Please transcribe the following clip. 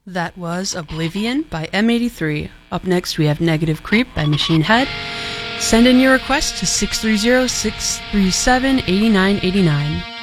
That was Oblivion by M83. Up next, we have Negative Creep by Machine Head. Send in your request to 630-637-8989.